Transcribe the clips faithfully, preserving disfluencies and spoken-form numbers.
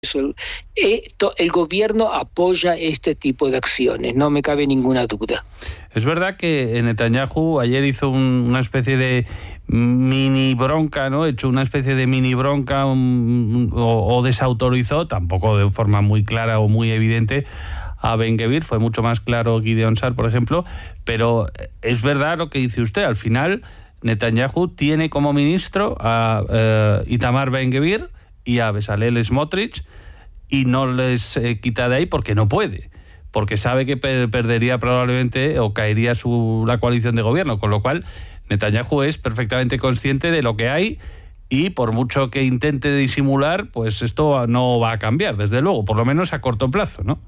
Eso, esto, el gobierno apoya este tipo de acciones, no me cabe ninguna duda. Es verdad que Netanyahu ayer hizo un, una especie de mini bronca, ¿no? Hecho una especie de mini bronca un, o, o desautorizó, tampoco de forma muy clara o muy evidente, a Ben-Gvir. Fue mucho más claro Gideon Sa'ar, por ejemplo, pero es verdad lo que dice usted. Al final Netanyahu tiene como ministro a eh, Itamar Ben-Gvir y a Bezalel Smotrich, y no les eh, quita de ahí porque no puede, porque sabe que per- perdería probablemente o caería su, la coalición de gobierno, con lo cual Netanyahu es perfectamente consciente de lo que hay y por mucho que intente disimular, pues esto no va a cambiar, desde luego, por lo menos a corto plazo, ¿no?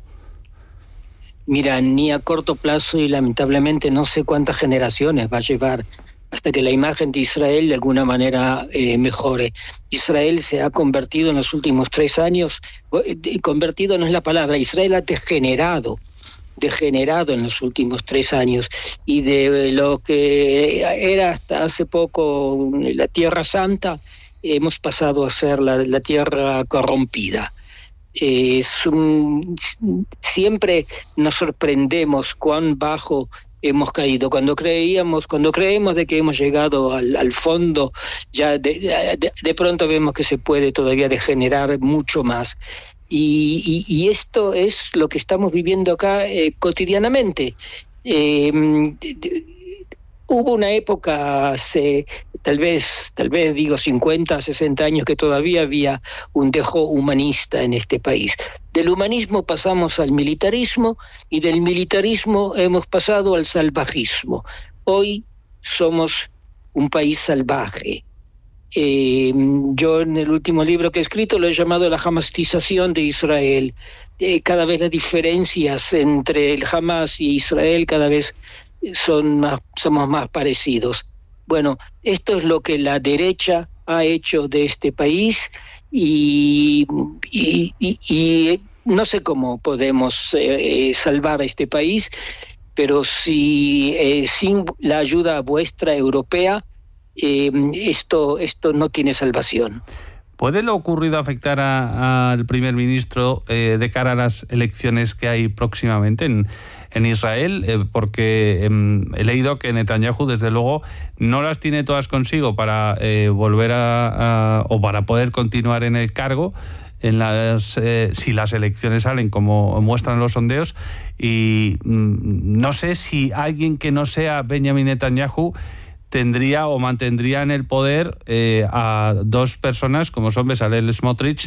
Mira, ni a corto plazo y lamentablemente no sé cuántas generaciones va a llevar hasta que la imagen de Israel de alguna manera eh, mejore. Israel se ha convertido en los últimos tres años, eh, convertido no es la palabra, Israel ha degenerado, degenerado en los últimos tres años, y de lo que era hasta hace poco la Tierra Santa, hemos pasado a ser la, la Tierra corrompida. Eh, es un, siempre nos sorprendemos cuán bajo hemos caído. Cuando creíamos, cuando creemos de que hemos llegado al, al fondo, ya de, de, de pronto vemos que se puede todavía degenerar mucho más. Y, y, y esto es lo que estamos viviendo acá eh, cotidianamente. Eh, de, de, hubo una época hace, tal vez, tal vez digo cincuenta, sesenta años, que todavía había un dejo humanista en este país. Del humanismo pasamos al militarismo y del militarismo hemos pasado al salvajismo. Hoy somos un país salvaje. Eh, yo en el último libro que he escrito lo he llamado la hamastización de Israel. Eh, cada vez las diferencias entre el Hamas y Israel cada vez son más, somos más parecidos. Bueno, esto es lo que la derecha ha hecho de este país y, y, y, y no sé cómo podemos eh, salvar a este país, pero si eh, sin la ayuda vuestra europea, eh, esto, esto no tiene salvación. ¿Puede lo ocurrido afectar al primer ministro eh, de cara a las elecciones que hay próximamente en, en Israel? Eh, porque eh, he leído que Netanyahu, desde luego, no las tiene todas consigo para eh, volver a, a... o para poder continuar en el cargo en las eh, si las elecciones salen como muestran los sondeos, y mm, no sé si alguien que no sea Benjamin Netanyahu tendría o mantendría en el poder eh, a dos personas como son Bezalel Smotrich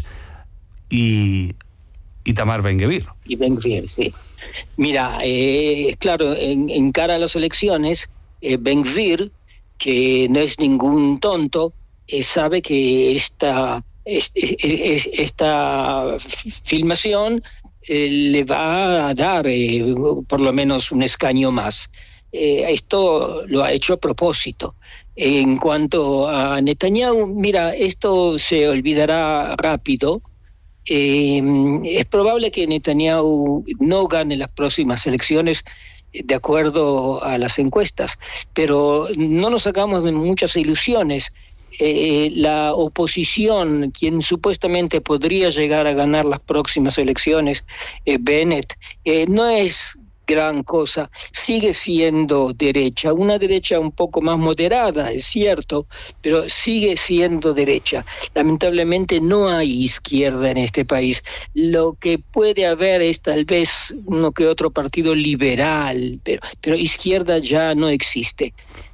y Itamar Ben-Gvir. Y Ben-Gvir, sí. Mira, eh, claro, en, en cara a las elecciones, eh, Ben-Gvir, que no es ningún tonto, eh, sabe que esta, es, es, es, esta filmación eh, le va a dar eh, por lo menos un escaño más. Eh, esto lo ha hecho a propósito. En cuanto a Netanyahu, mira, esto se olvidará rápido. Eh, es probable que Netanyahu no gane las próximas elecciones de acuerdo a las encuestas, pero no nos hagamos de muchas ilusiones. Eh, la oposición, quien supuestamente podría llegar a ganar las próximas elecciones, eh, Bennett, eh, no es gran cosa, sigue siendo derecha, una derecha un poco más moderada, es cierto, pero sigue siendo derecha. Lamentablemente no hay izquierda en este país. Lo que puede haber es tal vez uno que otro partido liberal, pero, pero izquierda ya no existe.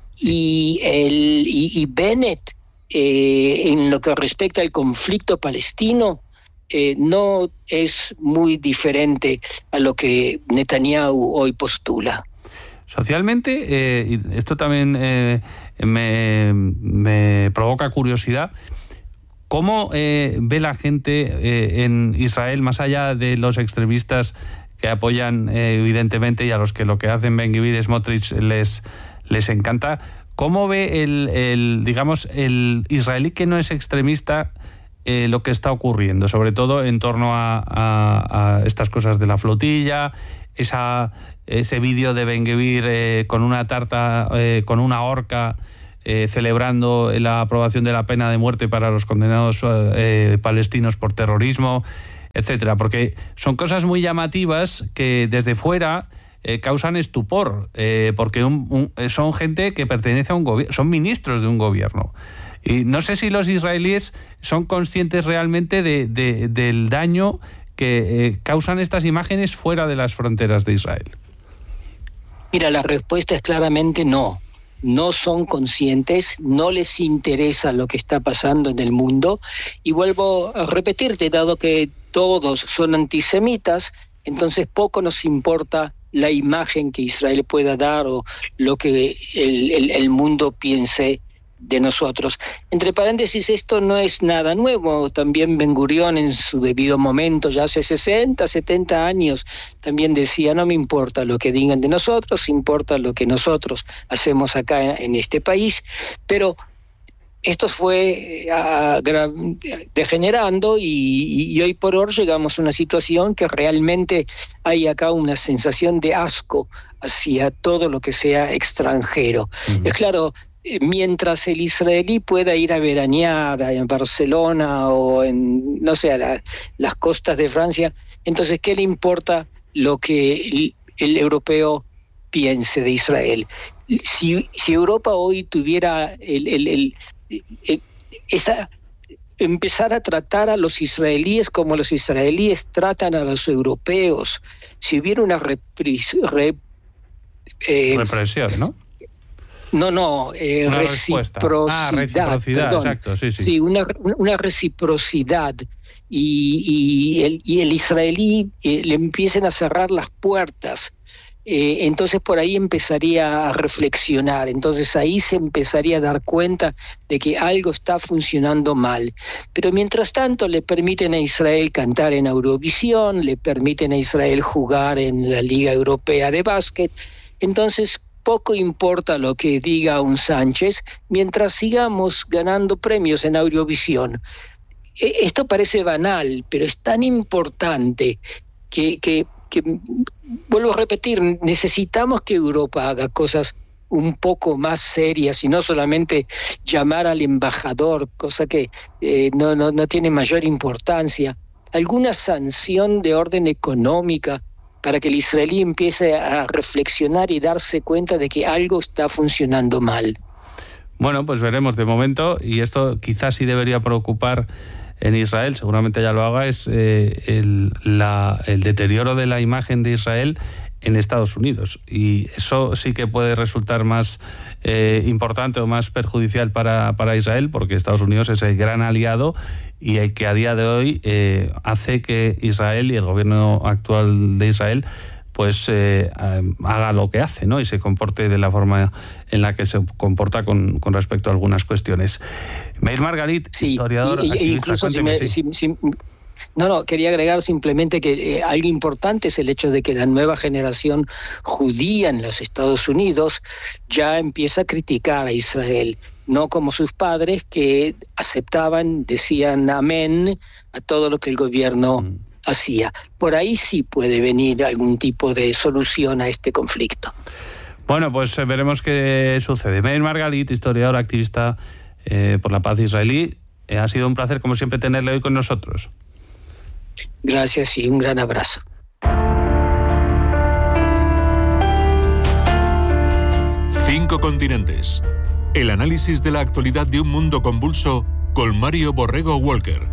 Y, el, y, y Bennett, eh, en lo que respecta al conflicto palestino, Eh, no es muy diferente a lo que Netanyahu hoy postula. Socialmente, eh, y esto también eh, me, me provoca curiosidad, ¿cómo eh, ve la gente eh, en Israel, más allá de los extremistas que apoyan eh, evidentemente y a los que lo que hacen Ben-Gvir y Smotrich les, les encanta? ¿Cómo ve el, el, digamos, el israelí que no es extremista Eh, lo que está ocurriendo, sobre todo en torno a, a, a estas cosas de la flotilla, esa, ese vídeo de Ben-Gvir eh, con una tarta, eh, con una horca, eh, celebrando la aprobación de la pena de muerte para los condenados eh, palestinos por terrorismo, etcétera, porque son cosas muy llamativas que desde fuera eh, causan estupor, eh, porque un, un, son gente que pertenece a un gobierno, son ministros de un gobierno. Y no sé si los israelíes son conscientes realmente de, de, del daño que eh, causan estas imágenes fuera de las fronteras de Israel. Mira, la respuesta es claramente no. No son conscientes, no les interesa lo que está pasando en el mundo. Y vuelvo a repetirte, dado que todos son antisemitas, entonces poco nos importa la imagen que Israel pueda dar o lo que el, el, el mundo piense de nosotros. Entre paréntesis, esto no es nada nuevo. También Ben Gurión en su debido momento, ya hace sesenta, setenta años, también decía, no me importa lo que digan de nosotros, importa lo que nosotros hacemos acá en este país. Pero esto fue uh, degenerando y, y hoy por hoy llegamos a una situación que realmente hay acá una sensación de asco hacia todo lo que sea extranjero. Uh-huh. Es claro, mientras el israelí pueda ir a veranear en Barcelona o en, no sé, a la, las costas de Francia, entonces, ¿qué le importa lo que el, el europeo piense de Israel? Si, si Europa hoy tuviera el, el, el, el, esa, empezar a tratar a los israelíes como los israelíes tratan a los europeos, si hubiera una repris, rep, eh, represión, ¿no? No, no, eh, una reciprocidad. Ah, reciprocidad, perdón. Exacto, sí, sí. Sí, una, una reciprocidad. Y, y, el, y el israelí eh, le empiecen a cerrar las puertas. Eh, entonces por ahí empezaría a reflexionar. Entonces ahí se empezaría a dar cuenta de que algo está funcionando mal. Pero mientras tanto le permiten a Israel cantar en Eurovisión, le permiten a Israel jugar en la Liga Europea de Básquet. Entonces poco importa lo que diga un Sánchez mientras sigamos ganando premios en Eurovisión. Esto parece banal, pero es tan importante que, que, que, vuelvo a repetir, necesitamos que Europa haga cosas un poco más serias y no solamente llamar al embajador, cosa que eh, no, no, no tiene mayor importancia. Alguna sanción de orden económica para que el israelí empiece a reflexionar y darse cuenta de que algo está funcionando mal. Bueno, pues veremos de momento, y esto quizás sí debería preocupar en Israel, seguramente ya lo haga, es eh, el, la, el deterioro de la imagen de Israel en Estados Unidos. Y eso sí que puede resultar más eh, importante o más perjudicial para, para Israel, porque Estados Unidos es el gran aliado y el que a día de hoy eh, hace que Israel y el gobierno actual de Israel pues eh, haga lo que hace, ¿no? Y se comporte de la forma en la que se comporta con, con respecto a algunas cuestiones. Meir Margalit, sí, historiador, y, y, activista. Incluso si me, sí. si, si, no, no, quería agregar simplemente que eh, algo importante es el hecho de que la nueva generación judía en los Estados Unidos ya empieza a criticar a Israel, no como sus padres que aceptaban, decían amén a todo lo que el gobierno mm. hacía. Por ahí sí puede venir algún tipo de solución a este conflicto. Bueno, pues veremos qué sucede. Meir Margalit, historiador, activista eh, por la paz israelí. Eh, ha sido un placer, como siempre, tenerle hoy con nosotros. Gracias y un gran abrazo. Cinco continentes. El análisis de la actualidad de un mundo convulso con Mario Borrego Walker.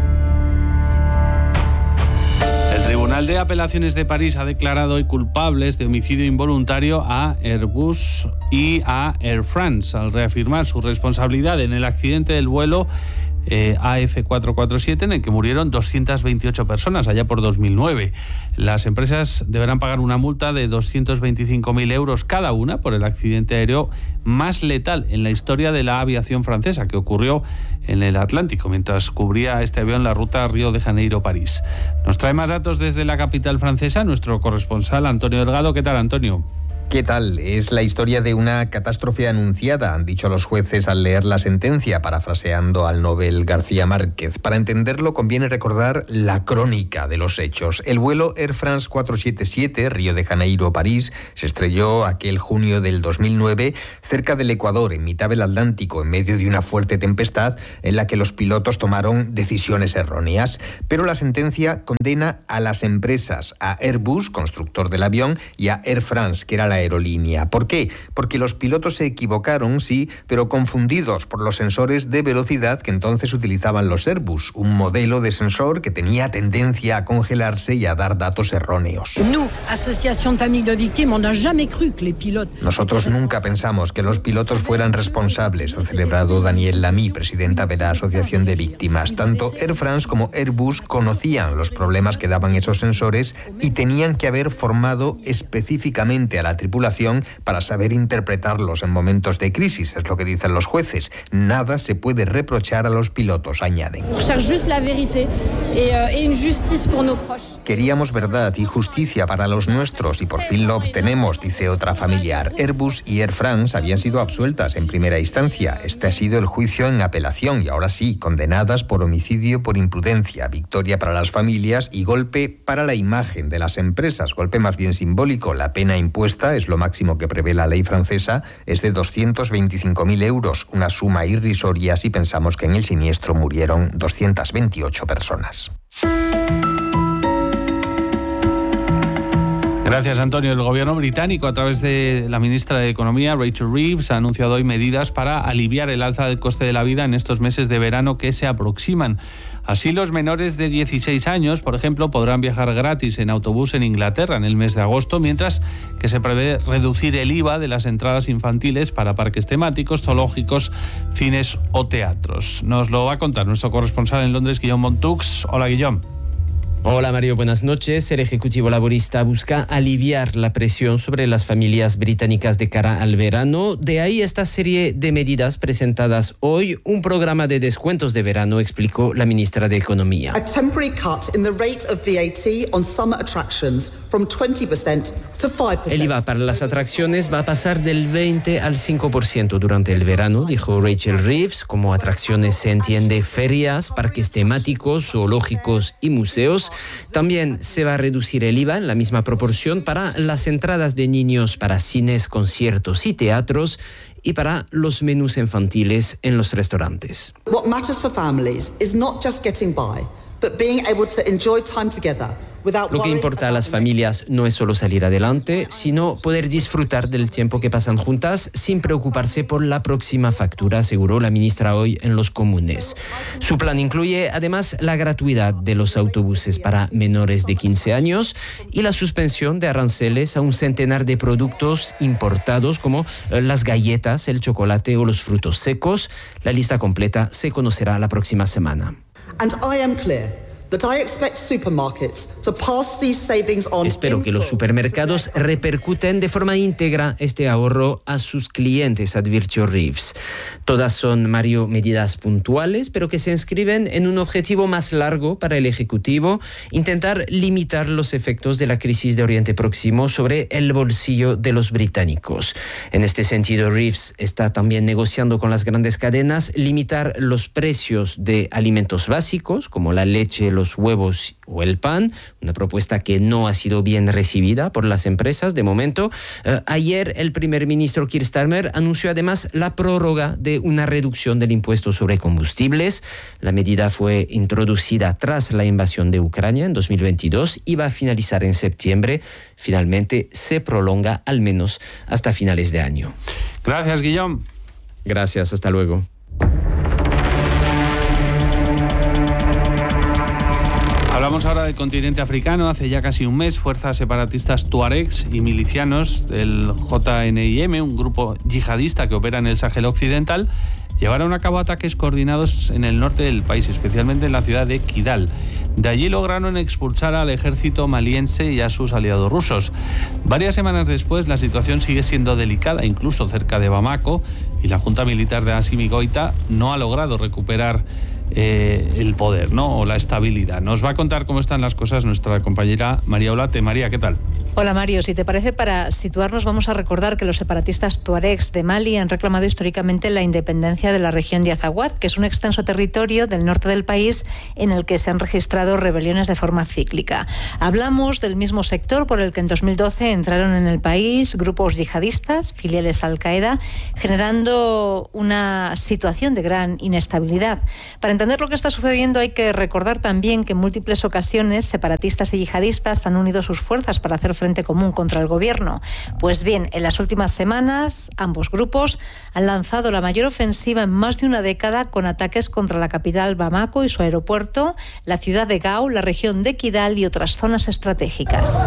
El Tribunal de Apelaciones de París ha declarado hoy culpables de homicidio involuntario a Airbus y a Air France al reafirmar su responsabilidad en el accidente del vuelo Eh, A F cuatrocientos cuarenta y siete en el que murieron doscientas veintiocho personas allá por dos mil nueve. Las empresas deberán pagar una multa de doscientos veinticinco mil euros cada una por el accidente aéreo más letal en la historia de la aviación francesa, que ocurrió en el Atlántico mientras cubría este avión la ruta Río de Janeiro-París. Nos trae más datos desde la capital francesa nuestro corresponsal Antonio Delgado. ¿Qué tal, Antonio? ¿Qué tal? Es la historia de una catástrofe anunciada, han dicho los jueces al leer la sentencia, parafraseando al Nobel García Márquez. Para entenderlo conviene recordar la crónica de los hechos. El vuelo Air France cuatrocientos setenta y siete, Río de Janeiro-París, se estrelló aquel junio del dos mil nueve cerca del Ecuador, en mitad del Atlántico, en medio de una fuerte tempestad en la que los pilotos tomaron decisiones erróneas. Pero la sentencia condena a las empresas, a Airbus, constructor del avión, y a Air France, que era la aerolínea. ¿Por qué? Porque los pilotos se equivocaron, sí, pero confundidos por los sensores de velocidad que entonces utilizaban los Airbus, un modelo de sensor que tenía tendencia a congelarse y a dar datos erróneos. Nosotros nunca pensamos que los pilotos fueran responsables, ha celebrado Danielle Lamy, presidenta de la Asociación de Víctimas. Tanto Air France como Airbus conocían los problemas que daban esos sensores y tenían que haber formado específicamente a la tripulación para saber interpretarlos en momentos de crisis, es lo que dicen los jueces. Nada se puede reprochar a los pilotos, añaden. Queríamos verdad y justicia para los nuestros y por fin lo obtenemos, dice otra familiar. Airbus y Air France habían sido absueltas en primera instancia. Este ha sido el juicio en apelación y ahora sí, condenadas por homicidio por imprudencia. Victoria para las familias y golpe para la imagen de las empresas. Golpe más bien simbólico. La pena impuesta, es lo máximo que prevé la ley francesa, es de doscientos veinticinco mil euros, una suma irrisoria si pensamos que en el siniestro murieron doscientas veintiocho personas. Gracias, Antonio. El gobierno británico, a través de la ministra de Economía, Rachel Reeves, ha anunciado hoy medidas para aliviar el alza del coste de la vida en estos meses de verano que se aproximan. Así, los menores de dieciséis años, por ejemplo, podrán viajar gratis en autobús en Inglaterra en el mes de agosto, mientras que se prevé reducir el I V A de las entradas infantiles para parques temáticos, zoológicos, cines o teatros. Nos lo va a contar nuestro corresponsal en Londres, Guillaume Montux. Hola, Guillaume. Hola Mario, buenas noches. El Ejecutivo Laborista busca aliviar la presión sobre las familias británicas de cara al verano. De ahí esta serie de medidas presentadas hoy. Un programa de descuentos de verano, explicó la ministra de Economía. A temporary cut in the rate of V A T on summer attractions from twenty percent to five percent. El I V A para las atracciones va a pasar del veinte al cinco por ciento durante el verano, dijo Rachel Reeves. Como atracciones se entiende ferias, parques temáticos, zoológicos y museos. También se va a reducir el I V A en la misma proporción para las entradas de niños para cines, conciertos y teatros y para los menús infantiles en los restaurantes. What matters for families is not just getting by, but being able to enjoy time together. Lo que importa a las familias no es solo salir adelante, sino poder disfrutar del tiempo que pasan juntas sin preocuparse por la próxima factura, aseguró la ministra hoy en los comunes. Su plan incluye además la gratuidad de los autobuses para menores de quince años y la suspensión de aranceles a un centenar de productos importados como las galletas, el chocolate o los frutos secos. La lista completa se conocerá la próxima semana. And I am clear. Espero que los supermercados repercuten de forma íntegra este ahorro a sus clientes, advirtió Reeves. Todas son, Mario, medidas puntuales, pero que se inscriben en un objetivo más largo para el Ejecutivo: intentar limitar los efectos de la crisis de Oriente Próximo sobre el bolsillo de los británicos. En este sentido, Reeves está también negociando con las grandes cadenas limitar los precios de alimentos básicos, como la leche, los huevos o el pan, una propuesta que no ha sido bien recibida por las empresas de momento. Eh, ayer el primer ministro Keir Starmer anunció además la prórroga de una reducción del impuesto sobre combustibles. La medida fue introducida tras la invasión de Ucrania en dos mil veintidós y va a finalizar en septiembre. Finalmente se prolonga al menos hasta finales de año. Gracias, Guillaume. Gracias, hasta luego. Hablamos ahora del continente africano. Hace ya casi un mes, fuerzas separatistas tuaregs y milicianos del J N I M, un grupo yihadista que opera en el Sahel occidental, llevaron a cabo ataques coordinados en el norte del país, especialmente en la ciudad de Kidal. De allí lograron expulsar al ejército maliense y a sus aliados rusos. Varias semanas después, la situación sigue siendo delicada, incluso cerca de Bamako, y la Junta Militar de Assimi Goïta no ha logrado recuperar eh, el poder, ¿no? O la estabilidad. Nos va a contar cómo están las cosas nuestra compañera María Olate. María, ¿qué tal? Hola Mario, si te parece, para situarnos vamos a recordar que los separatistas tuaregs de Mali han reclamado históricamente la independencia de la región de Azawad, que es un extenso territorio del norte del país en el que se han registrado rebeliones de forma cíclica. Hablamos del mismo sector por el que en dos mil doce entraron en el país grupos yihadistas, filiales Al-Qaeda, generando una situación de gran inestabilidad. Para entender lo que está sucediendo hay que recordar también que en múltiples ocasiones separatistas y yihadistas han unido sus fuerzas para hacer frente común contra el gobierno. Pues bien, en las últimas semanas ambos grupos han lanzado la mayor ofensiva en más de una década con ataques contra la capital Bamako y su aeropuerto, la ciudad de Gao, la región de Kidal y otras zonas estratégicas.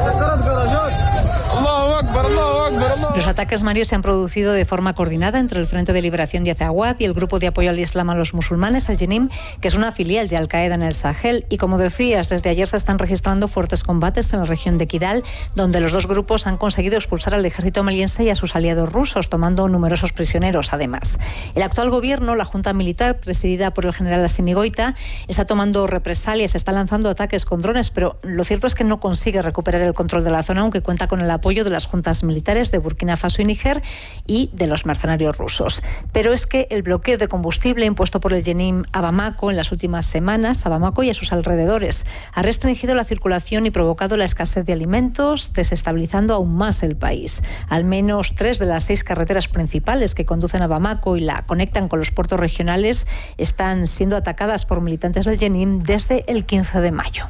Los ataques, Mario, se han producido de forma coordinada entre el Frente de Liberación de Azawad y el Grupo de Apoyo al Islam a los Musulmanes, el Jenim, que es una filial de Al-Qaeda en el Sahel. Y como decías, desde ayer se están registrando fuertes combates en la región de Kidal, donde los dos grupos han conseguido expulsar al ejército maliense y a sus aliados rusos, tomando numerosos prisioneros además. El actual gobierno, la Junta Militar, presidida por el general Assimi Goïta, está tomando represalias, está lanzando ataques con drones, pero lo cierto es que no consigue recuperar el control de la zona, aunque cuenta con el apoyo de las juntas militares de Burkina Faso y Níger y de los mercenarios rusos. Pero es que el bloqueo de combustible impuesto por el Jenim a Bamako en las últimas semanas, a Bamako y a sus alrededores, ha restringido la circulación y provocado la escasez de alimentos, desestabilizando aún más el país. Al menos tres de las seis carreteras principales que conducen a Bamako y la conectan con los puertos regionales están siendo atacadas por militantes del Jenim desde el quince de mayo.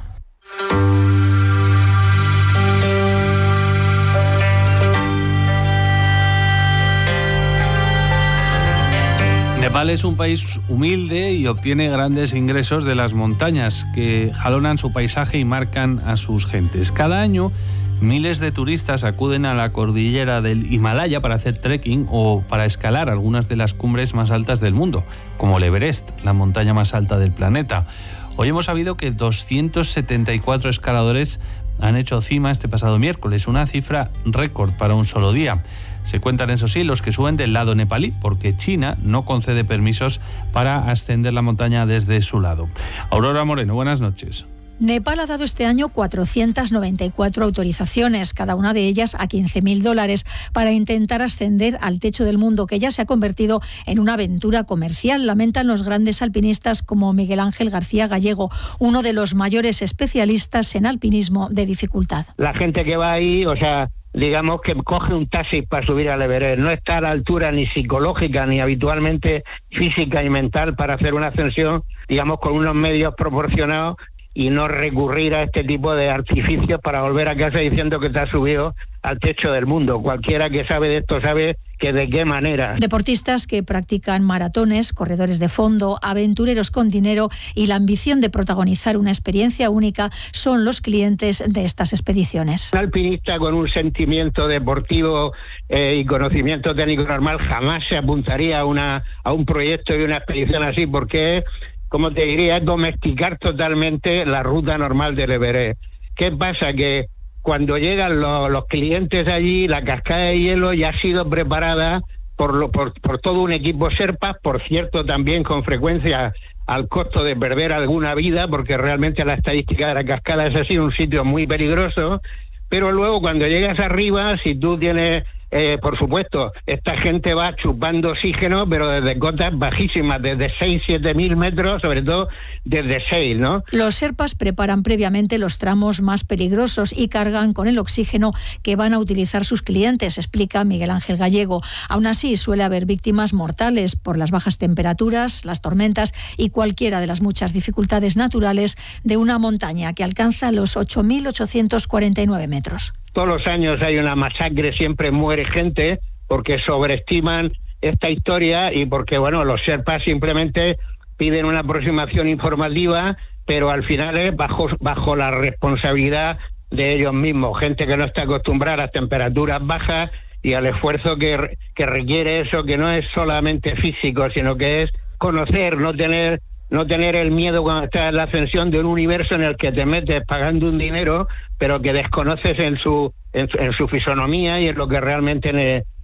Nepal es un país humilde y obtiene grandes ingresos de las montañas que jalonan su paisaje y marcan a sus gentes. Cada año miles de turistas acuden a la cordillera del Himalaya para hacer trekking o para escalar algunas de las cumbres más altas del mundo, como el Everest, la montaña más alta del planeta. Hoy hemos sabido que doscientos setenta y cuatro escaladores han hecho cima este pasado miércoles, una cifra récord para un solo día. Se cuentan, eso sí, los que suben del lado nepalí, porque China no concede permisos para ascender la montaña desde su lado. Aurora Moreno, buenas noches. Nepal ha dado este año cuatrocientas noventa y cuatro autorizaciones, cada una de ellas a quince mil dólares, para intentar ascender al techo del mundo, que ya se ha convertido en una aventura comercial, lamentan los grandes alpinistas como Miguel Ángel García Gallego, uno de los mayores especialistas en alpinismo de dificultad. La gente que va ahí, o sea, digamos que coge un taxi para subir al Everest, no está a la altura ni psicológica ni habitualmente física y mental para hacer una ascensión, digamos, con unos medios proporcionados y no recurrir a este tipo de artificios para volver a casa diciendo que te has subido al techo del mundo. Cualquiera que sabe de esto sabe que de qué manera. Deportistas que practican maratones, corredores de fondo, aventureros con dinero y la ambición de protagonizar una experiencia única son los clientes de estas expediciones. Un alpinista con un sentimiento deportivo eh, y conocimiento técnico normal jamás se apuntaría a, una, a un proyecto y una expedición así, porque, como te diría, es domesticar totalmente la ruta normal del Everest. ¿Qué pasa? Que cuando llegan los, los clientes allí, la cascada de hielo ya ha sido preparada por, lo, por, por todo un equipo Sherpas, por cierto, también con frecuencia al costo de perder alguna vida, porque realmente la estadística de la cascada es así, un sitio muy peligroso, pero luego cuando llegas arriba, si tú tienes... Eh, por supuesto, esta gente va chupando oxígeno, pero desde cotas bajísimas, desde seis, siete mil metros, sobre todo desde seis, ¿no? Los Sherpas preparan previamente los tramos más peligrosos y cargan con el oxígeno que van a utilizar sus clientes, explica Miguel Ángel Gallego. Aún así, suele haber víctimas mortales por las bajas temperaturas, las tormentas y cualquiera de las muchas dificultades naturales de una montaña que alcanza los ocho mil ochocientos cuarenta y nueve metros. Todos los años hay una masacre, siempre muere gente porque sobreestiman esta historia y porque, bueno, los Sherpas simplemente piden una aproximación informativa, pero al final es bajo, bajo la responsabilidad de ellos mismos, gente que no está acostumbrada a las temperaturas bajas y al esfuerzo que, que requiere eso, que no es solamente físico, sino que es conocer, no tener... no tener el miedo cuando estás en la ascensión de un universo en el que te metes pagando un dinero, pero que desconoces en su en, en su fisonomía y en lo que realmente ne,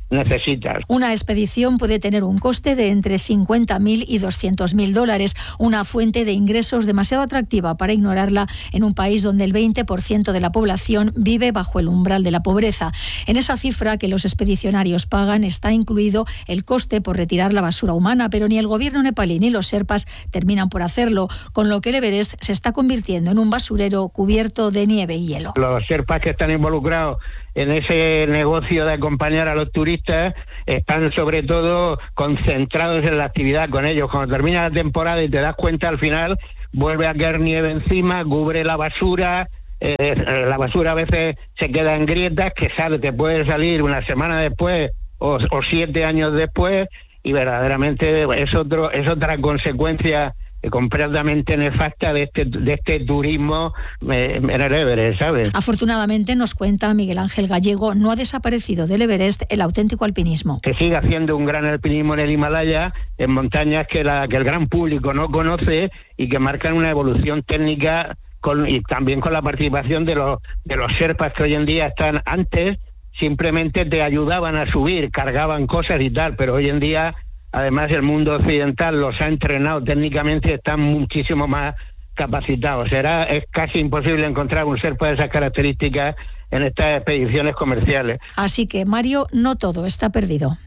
necesitas. Una expedición puede tener un coste de entre cincuenta mil y doscientos mil dólares, una fuente de ingresos demasiado atractiva para ignorarla en un país donde el veinte por ciento de la población vive bajo el umbral de la pobreza. En esa cifra que los expedicionarios pagan está incluido el coste por retirar la basura humana, pero ni el gobierno nepalí ni los sherpas terminan por hacerlo, con lo que el Everest se está convirtiendo en un basurero cubierto de nieve y hielo. Los sherpas que están involucrados en ese negocio de acompañar a los turistas están sobre todo concentrados en la actividad con ellos. Cuando termina la temporada y te das cuenta al final, vuelve a caer nieve encima, cubre la basura, eh, la basura a veces se queda en grietas que sale, te puede salir una semana después o, o siete años después, y verdaderamente es otro es otra consecuencia completamente nefasta de este de este turismo en el Everest, ¿sabes? Afortunadamente, nos cuenta Miguel Ángel Gallego, no ha desaparecido del Everest el auténtico alpinismo. Se sigue haciendo un gran alpinismo en el Himalaya, en montañas que, la, que el gran público no conoce y que marcan una evolución técnica con, y también con la participación de los de los sherpas que hoy en día están. Antes simplemente te ayudaban a subir, cargaban cosas y tal, pero hoy en día además el mundo occidental los ha entrenado técnicamente y están muchísimo más capacitados. Será, es casi imposible encontrar un sherpa de esas características en estas expediciones comerciales. Así que, Mario, no todo está perdido.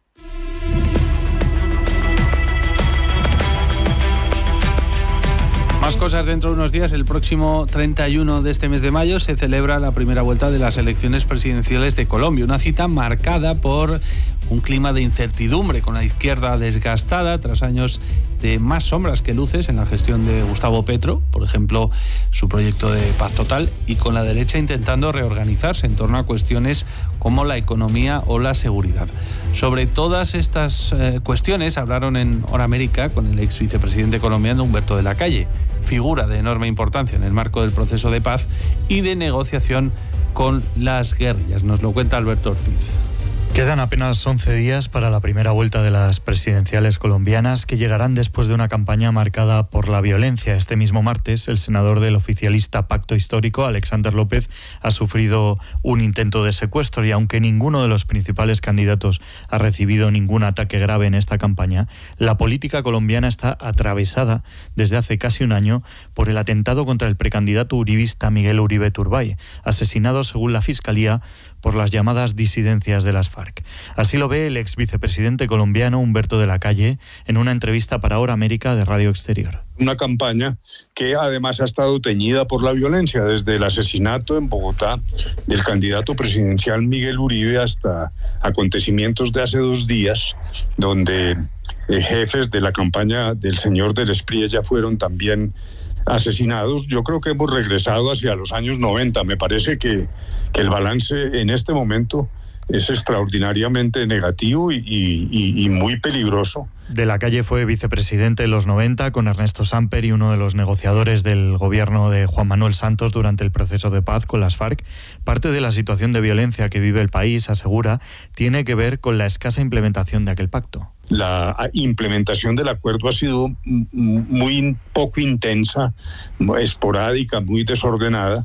Más cosas dentro de unos días. El próximo treinta y uno de este mes de mayo se celebra la primera vuelta de las elecciones presidenciales de Colombia. Una cita marcada por un clima de incertidumbre, con la izquierda desgastada tras años de más sombras que luces en la gestión de Gustavo Petro, por ejemplo, su proyecto de paz total, y con la derecha intentando reorganizarse en torno a cuestiones como la economía o la seguridad. Sobre todas estas eh, cuestiones hablaron en Hora América con el ex vicepresidente colombiano Humberto de la Calle, figura de enorme importancia en el marco del proceso de paz y de negociación con las guerrillas. Nos lo cuenta Alberto Ortiz. Quedan apenas once días para la primera vuelta de las presidenciales colombianas, que llegarán después de una campaña marcada por la violencia. Este mismo martes, el senador del oficialista Pacto Histórico, Alexander López, ha sufrido un intento de secuestro, y aunque ninguno de los principales candidatos ha recibido ningún ataque grave en esta campaña, la política colombiana está atravesada desde hace casi un año por el atentado contra el precandidato uribista Miguel Uribe Turbay, asesinado, según la Fiscalía, por las llamadas disidencias de las FARC. Así lo ve el ex vicepresidente colombiano Humberto de la Calle en una entrevista para Hora América de Radio Exterior. Una campaña que además ha estado teñida por la violencia, desde el asesinato en Bogotá del candidato presidencial Miguel Uribe hasta acontecimientos de hace dos días, donde eh, jefes de la campaña del señor del Espriella fueron también asesinados. Yo creo que hemos regresado hacia los años noventa. Me parece que, que el balance en este momento es extraordinariamente negativo y, y, y muy peligroso. De la Calle fue vicepresidente en los noventa con Ernesto Samper y uno de los negociadores del gobierno de Juan Manuel Santos durante el proceso de paz con las FARC. Parte de la situación de violencia que vive el país, asegura, tiene que ver con la escasa implementación de aquel pacto. La implementación del acuerdo ha sido muy poco intensa, esporádica, muy desordenada,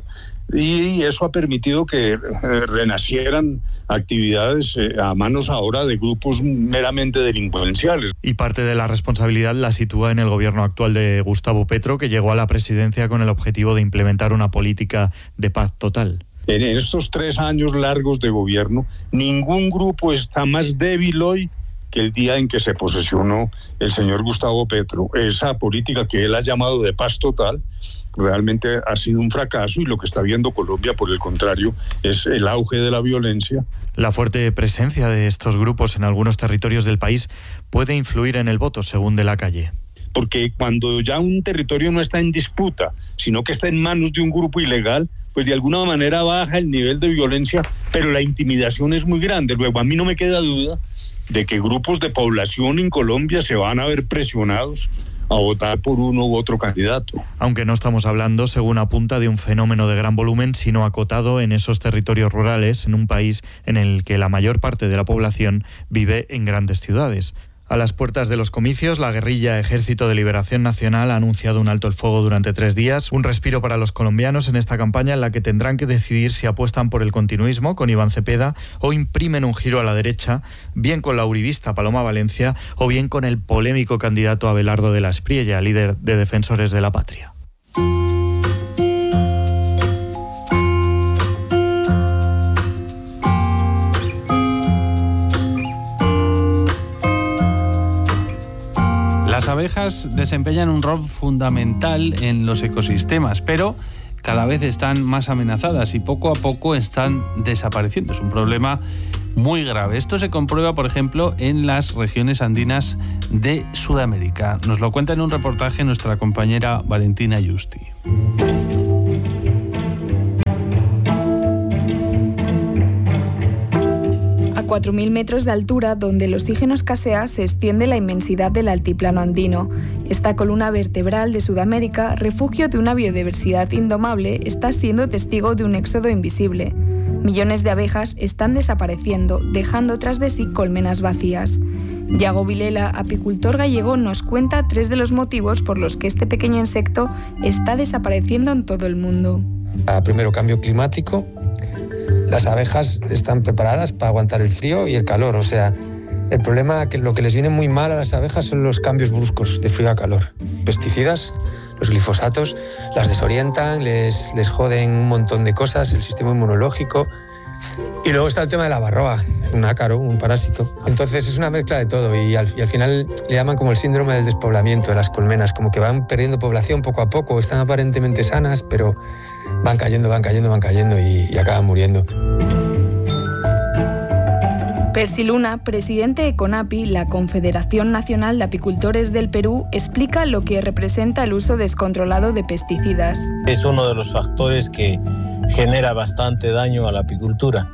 y eso ha permitido que renacieran actividades a manos ahora de grupos meramente delincuenciales. Y parte de la responsabilidad la sitúa en el gobierno actual de Gustavo Petro, que llegó a la presidencia con el objetivo de implementar una política de paz total. En estos tres años largos de gobierno, ningún grupo está más débil hoy que el día en que se posesionó el señor Gustavo Petro. Esa política que él ha llamado de paz total realmente ha sido un fracaso, y lo que está viendo Colombia, por el contrario, es el auge de la violencia. La fuerte presencia de estos grupos en algunos territorios del país puede influir en el voto, según De la Calle. Porque cuando ya un territorio no está en disputa, sino que está en manos de un grupo ilegal, pues de alguna manera baja el nivel de violencia, pero la intimidación es muy grande. Luego, a mí no me queda duda de que grupos de población en Colombia se van a ver presionados a votar por uno u otro candidato. Aunque no estamos hablando, según apunta, de un fenómeno de gran volumen, sino acotado en esos territorios rurales, en un país en el que la mayor parte de la población vive en grandes ciudades. A las puertas de los comicios, la guerrilla Ejército de Liberación Nacional ha anunciado un alto el fuego durante tres días, un respiro para los colombianos en esta campaña en la que tendrán que decidir si apuestan por el continuismo con Iván Cepeda o imprimen un giro a la derecha, bien con la uribista Paloma Valencia o bien con el polémico candidato Abelardo de la Espriella, líder de Defensores de la Patria. Las abejas desempeñan un rol fundamental en los ecosistemas, pero cada vez están más amenazadas y poco a poco están desapareciendo. Es un problema muy grave. Esto se comprueba, por ejemplo, en las regiones andinas de Sudamérica. Nos lo cuenta en un reportaje nuestra compañera Valentina Yusti. A cuatro mil metros de altura, donde el oxígeno escasea, se extiende la inmensidad del altiplano andino. Esta columna vertebral de Sudamérica, refugio de una biodiversidad indomable, está siendo testigo de un éxodo invisible. Millones de abejas están desapareciendo, dejando tras de sí colmenas vacías. Yago Vilela, apicultor gallego, nos cuenta tres de los motivos por los que este pequeño insecto está desapareciendo en todo el mundo. Primero, cambio climático. Las abejas están preparadas para aguantar el frío y el calor. O sea, el problema, que lo que les viene muy mal a las abejas son los cambios bruscos de frío a calor. Pesticidas, los glifosatos, las desorientan, les, les joden un montón de cosas, el sistema inmunológico. Y luego está el tema de la varroa, un ácaro, un parásito. Entonces es una mezcla de todo y al, y al final le llaman como el síndrome del despoblamiento de las colmenas, como que van perdiendo población poco a poco, están aparentemente sanas, pero van cayendo, van cayendo, van cayendo y, y acaban muriendo. Percy Luna, presidente de CONAPI, la Confederación Nacional de Apicultores del Perú, explica lo que representa el uso descontrolado de pesticidas. Es uno de los factores que genera bastante daño a la apicultura.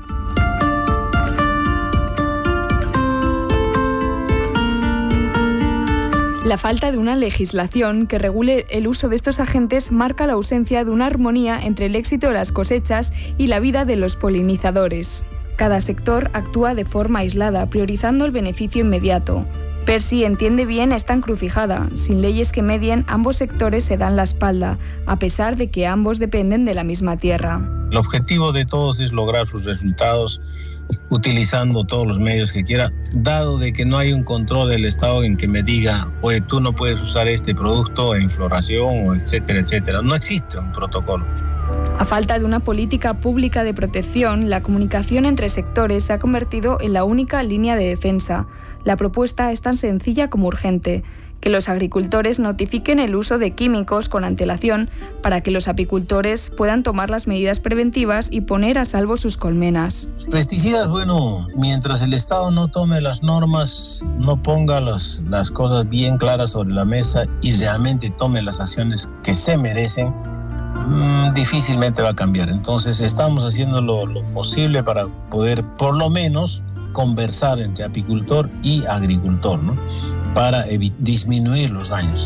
La falta de una legislación que regule el uso de estos agentes marca la ausencia de una armonía entre el éxito de las cosechas y la vida de los polinizadores. Cada sector actúa de forma aislada, priorizando el beneficio inmediato. Percy entiende bien esta encrucijada. Sin leyes que medien, ambos sectores se dan la espalda, a pesar de que ambos dependen de la misma tierra. El objetivo de todos es lograr sus resultados utilizando todos los medios que quiera, dado de que no hay un control del Estado en que me diga, oye, tú no puedes usar este producto en floración, o etcétera, etcétera. No existe un protocolo. A falta de una política pública de protección, la comunicación entre sectores se ha convertido en la única línea de defensa. La propuesta es tan sencilla como urgente: que los agricultores notifiquen el uso de químicos con antelación para que los apicultores puedan tomar las medidas preventivas y poner a salvo sus colmenas. Pesticidas, bueno, mientras el Estado no tome las normas, no ponga los, las cosas bien claras sobre la mesa y realmente tome las acciones que se merecen, mmm, difícilmente va a cambiar. Entonces estamos haciendo lo, lo posible para poder, por lo menos, conversar entre apicultor y agricultor, ¿no?, para disminuir los daños.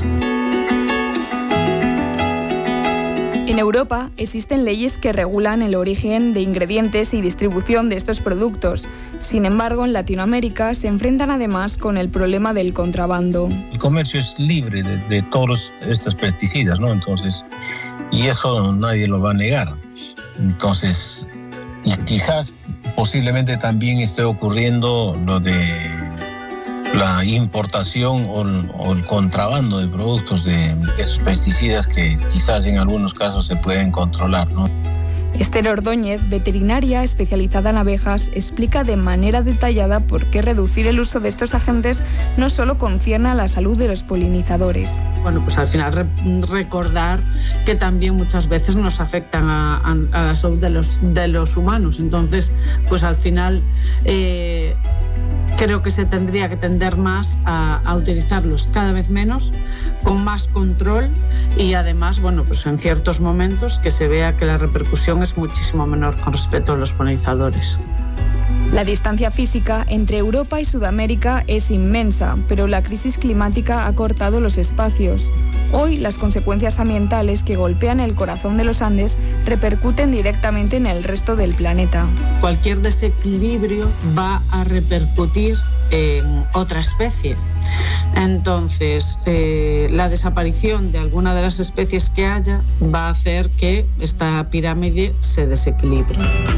En Europa existen leyes que regulan el origen de ingredientes y distribución de estos productos. Sin embargo, en Latinoamérica se enfrentan además con el problema del contrabando. El comercio es libre de, de todos estos pesticidas, ¿no? Entonces, y eso nadie lo va a negar. Entonces, y quizás posiblemente también esté ocurriendo lo de la importación o el, o el contrabando de productos de esos pesticidas que quizás en algunos casos se pueden controlar, ¿no? Esther Ordóñez, veterinaria especializada en abejas, explica de manera detallada por qué reducir el uso de estos agentes no solo concierne a la salud de los polinizadores. Bueno, pues al final re- recordar que también muchas veces nos afectan a, a, a la salud de los, de los humanos. Entonces, pues al final eh, creo que se tendría que tender más a, a utilizarlos cada vez menos, con más control y además, bueno, pues en ciertos momentos que se vea que la repercusión es muchísimo menor con respecto a los polinizadores. La distancia física entre Europa y Sudamérica es inmensa, pero la crisis climática ha cortado los espacios. Hoy, las consecuencias ambientales que golpean el corazón de los Andes repercuten directamente en el resto del planeta. Cualquier desequilibrio va a repercutir en otra especie. Entonces, eh, la desaparición de alguna de las especies que haya va a hacer que esta pirámide se desequilibre.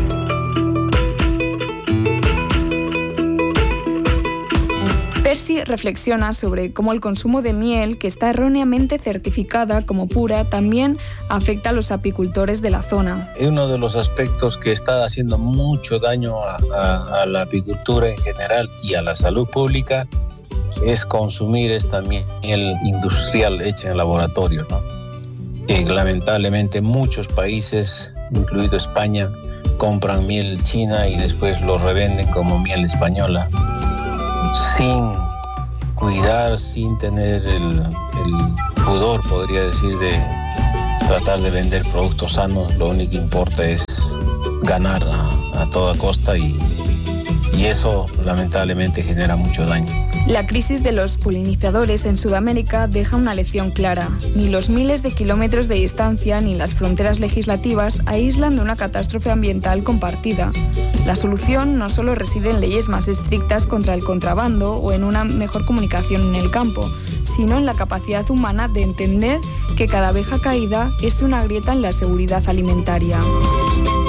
Percy reflexiona sobre cómo el consumo de miel, que está erróneamente certificada como pura, también afecta a los apicultores de la zona. Uno de los aspectos que está haciendo mucho daño a, a, a la apicultura en general y a la salud pública es consumir esta miel industrial hecha en laboratorios, ¿no? Que lamentablemente muchos países, incluido España, compran miel china y después lo revenden como miel española, sin cuidar, sin tener el, el pudor, podría decir, de tratar de vender productos sanos. Lo único que importa es ganar a, a toda costa y, y eso lamentablemente genera mucho daño. La crisis de los polinizadores en Sudamérica deja una lección clara. Ni los miles de kilómetros de distancia ni las fronteras legislativas aíslan de una catástrofe ambiental compartida. La solución no solo reside en leyes más estrictas contra el contrabando o en una mejor comunicación en el campo, sino en la capacidad humana de entender que cada abeja caída es una grieta en la seguridad alimentaria.